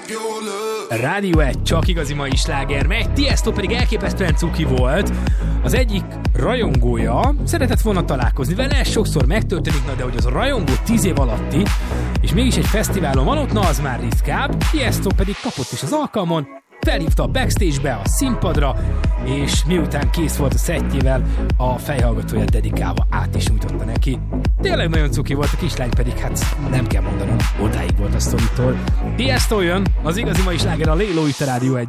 Rádió 1, csak igazi mai sláger megy, Tiesto pedig elképesztően cuki volt. Az egyik rajongója szeretett volna találkozni vele, ez sokszor megtörténik, de hogy az a rajongó 10 év alatti, és mégis egy fesztiválon van ott, na az már ritkább. Tiesto pedig kapott is az alkalmon, felhívta a backstage-be, a színpadra, és miután kész volt a szettjével, a fejhallgatóját dedikálva át is nyújtotta neki. Tényleg nagyon cuki volt, a kislány pedig, hát nem kell mondanom, odáig volt a sztoritól. Tiesto jön, az igazi mai sláger a Lélo itt a Rádió 1.